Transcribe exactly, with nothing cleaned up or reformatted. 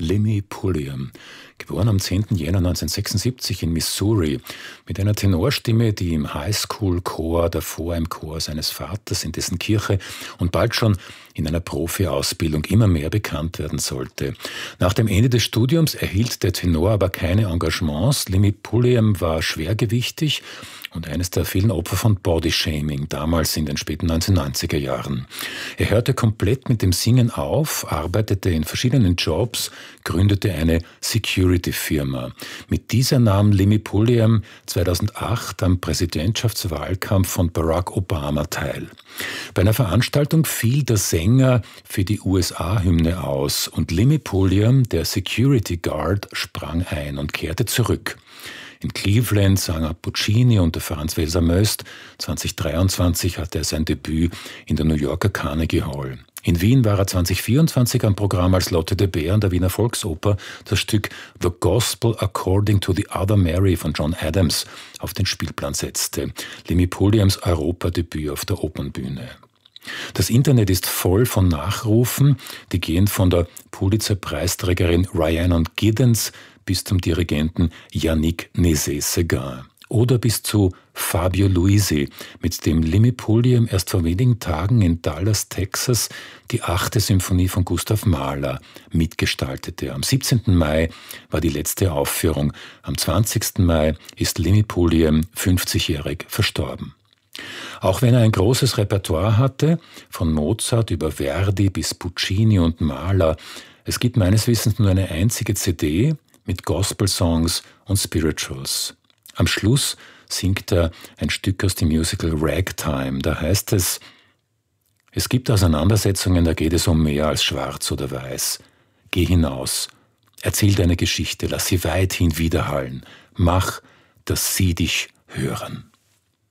Lemmy Pulliam, geboren am zehnten Jänner neunzehnhundertsechsundsiebzig in Missouri, mit einer Tenorstimme, die im Highschool-Chor, davor im Chor seines Vaters in dessen Kirche und bald schon in einer Profi-Ausbildung immer mehr bekannt werden sollte. Nach dem Ende des Studiums erhielt der Tenor aber keine Engagements. Lemmy Pulliam war schwergewichtig und eines der vielen Opfer von Bodyshaming, damals in den späten neunzehnhundertneunziger Jahren. Er hörte komplett mit dem Singen auf, arbeitete in verschiedenen Jobs, gründete eine Security-Firma. Mit dieser nahm Lemmy Pulliam zweitausendacht am Präsidentschaftswahlkampf von Barack Obama teil. Bei einer Veranstaltung fiel der Sänger für die U S A-Hymne aus und Lemmy Pulliam, der Security Guard, sprang ein und kehrte zurück. In Cleveland sang er Puccini unter Franz Welser Möst. zweitausenddreiundzwanzig hatte er sein Debüt in der New Yorker Carnegie Hall. In Wien war er zweitausendvierundzwanzig am Programm, als Lotte de Beer an der Wiener Volksoper das Stück The Gospel According to the Other Mary von John Adams auf den Spielplan setzte. Lemmy Pulliams Europadebüt auf der Opernbühne. Das Internet ist voll von Nachrufen, die gehen von der Pulitzer-Preisträgerin Rhiannon Giddens bis zum Dirigenten Yannick Nézet-Séguin oder bis zu Fabio Luisi, mit dem Lemmy Pulliam erst vor wenigen Tagen in Dallas, Texas, die achte Symphonie von Gustav Mahler mitgestaltete. Am siebzehnten Mai war die letzte Aufführung. Am zwanzigsten Mai ist Lemmy Pulliam fünfzigjährig verstorben. Auch wenn er ein großes Repertoire hatte, von Mozart über Verdi bis Puccini und Mahler, es gibt meines Wissens nur eine einzige C D mit Gospel-Songs und Spirituals. Am Schluss singt er ein Stück aus dem Musical Ragtime. Da heißt es: Es gibt Auseinandersetzungen, da geht es um mehr als schwarz oder weiß. Geh hinaus, erzähl deine Geschichte, lass sie weithin widerhallen. Mach, dass sie dich hören.